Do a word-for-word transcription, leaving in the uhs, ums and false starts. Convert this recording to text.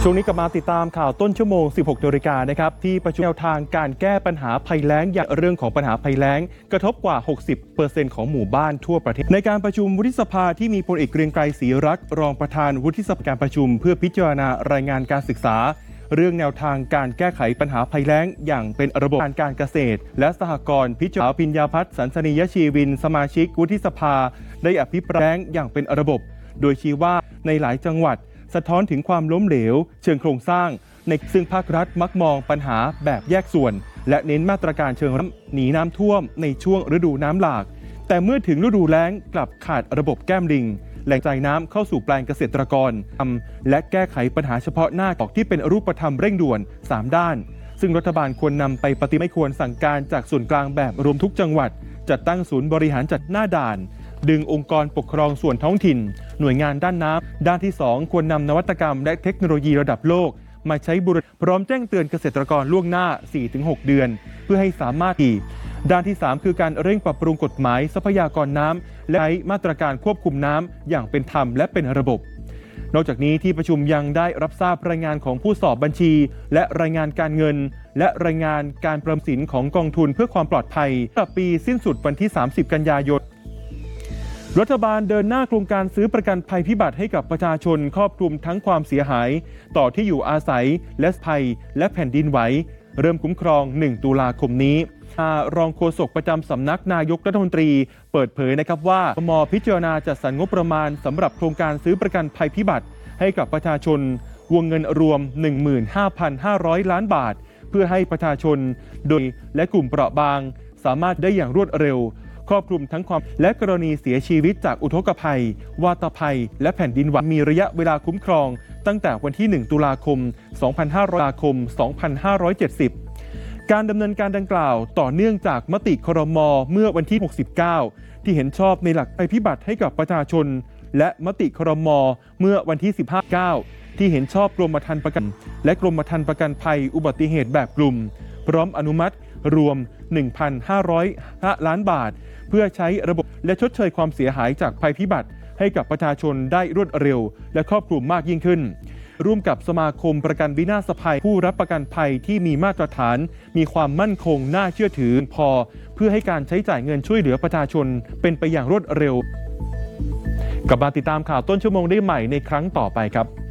ช่วงนี้กลับมาติดตามข่าวต้นชั่วโมง สิบหกนาฬิกานะครับที่ประชุมแนวทางการแก้ปัญหาภัยแล้งอย่างเรื่องของปัญหาภัยแล้งกระทบกว่า หกสิบเปอร์เซ็นต์ ของหมู่บ้านทั่วประเทศในการประชุมวุฒิสภาที่มีพลเอกเกรียงไกรศรีรักษ์รองประธานวุฒิสภาการประชุมเพื่อพิจารณารายงานการศึกษาเรื่องแนวทางการแก้ไขปัญหาภัยแล้งอย่างเป็นระบบการการเกษตรและสหกรณ์พิจารณาปิญญาพัฒน์สันสนียชีวินสมาชิกวุฒิสภาได้อภิปรายอย่างเป็นระบบโดยชี้ว่าในหลายจังหวัดสะท้อนถึงความล้มเหลวเชิงโครงสร้างในซึ่งภาครัฐมักมองปัญหาแบบแยกส่วนและเน้นมาตรการเชิงรับหนีน้ำท่วมในช่วงฤดูน้ำหลากแต่เมื่อถึงฤดูแล้งกลับขาดระบบแก้มลิงแหล่งจ่ายน้ำเข้าสู่แปลงเกษตรกรทำและแก้ไขปัญหาเฉพาะหน้าออกที่เป็นรูปธรรมเร่งด่วนสามด้านซึ่งรัฐบาลควรนำไปปฏิบัติไม่ควรสั่งการจากส่วนกลางแบบรวมทุกจังหวัดจัดตั้งศูนย์บริหารจัดหน้าด่านดึงองค์กรปกครองส่วนท้องถิ่นหน่วยงานด้านน้ำด้านที่สองควรนำนวัตกรรมและเทคโนโลยีระดับโลกมาใช้บริการพร้อมแจ้งเตือนเกษตรกรล่วงหน้า สี่ถึงหก เดือนเพื่อให้สามารถที่ด้านที่สามคือการเร่งปรับปรุงกฎหมายทรัพยากรน้ำและใช้มาตรการควบคุมน้ำอย่างเป็นธรรมและเป็นระบบนอกจากนี้ที่ประชุมยังได้รับทราบรายงานของผู้สอบบัญชีและรายงานการเงินและรายงานการประเมินสินของกองทุนเพื่อความปลอดภัยสำหรับปีสิ้นสุดวันที่สามสิบกันยายนรัฐบาลเดินหน้าโครงการซื้อประกันภัยพิบัติให้กับประชาชนครอบคลุมทั้งความเสียหายต่อที่อยู่อาศัยและภัยและแผ่นดินไหวเริ่มคุ้มครองหนึ่งตุลาคมนี้รองโฆษกประจำสำนักนายกรัฐมนตรีเปิดเผยนะครับว่าคม.พิจารณาจัดสรรงบประมาณสำหรับโครงการซื้อประกันภัยพิบัติให้กับประชาชนวงเงินรวม หนึ่งหมื่นห้าพันห้าร้อย ล้านบาทเพื่อให้ประชาชนโดยและกลุ่มเปราะบางสามารถได้อย่างรวดเร็วครอบคลุมทั้งความและกรณีเสียชีวิตจากอุทกภัยวาตภัยและแผ่นดินไหวมีระยะเวลาคุ้มครองตั้งแต่วันที่หนึ่งตุลาคมสองพันห้าร้อยคมสองพันห้าร้อยเจ็ดสิบการดำเนินการดังกล่าวต่อเนื่องจากมติครม.เมื่อวันที่หกสิบเก้าที่เห็นชอบในหลักภัยพิบัติให้กับประชาชนและมติครม.เมื่อวันที่สิบห้า เก้าที่เห็นชอบกรมธรรม์ประกันและกรมธรรม์ประกันภัยอุบัติเหตุแบบกลุ่มพร้อมอนุมัติรวม หนึ่งพันห้าร้อย ล้านบาทเพื่อใช้ระบบและชดเชยความเสียหายจากภัยพิบัติให้กับประชาชนได้รวดเร็วและครอบคลุมมากยิ่งขึ้นร่วมกับสมาคมประกันวินาศภัยผู้รับประกันภัยที่มีมาตรฐานมีความมั่นคงน่าเชื่อถือพอเพื่อให้การใช้จ่ายเงินช่วยเหลือประชาชนเป็นไปอย่างรวดเร็วกลับมาติดตามข่าวต้นชั่วโมงได้ใหม่ในครั้งต่อไปครับ